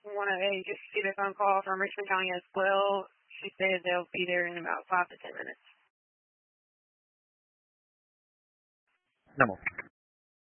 Want to just get a phone call from Richmond County as well. She said they'll be there in about 5 to 10 minutes. Namo.